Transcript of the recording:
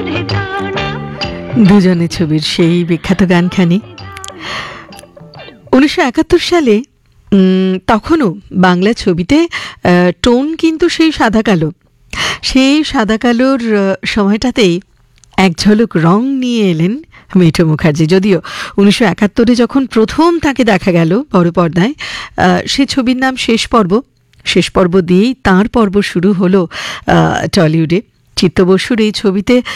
দুজনে ছবির সেই বিখ্যাত গানখানি 1971 সালে তখনও বাংলা ছবিতে টোন কিন্তু সেই সাদা কালো, সেই সাদা কালোর সময়টাতেই এক ঝলক রং নিয়ে এলেন মিঠু মুখার্জি। যদিও 1971 যখন প্রথম তাকে দেখা গেল বড় পর্দায়, সে ছবির নাম শেষ পর্ব। শেষ পর্ব দিয়েই তাঁর পর্ব শুরু হলো টলিউডে। চিত্ত বসুর এই ছবিতে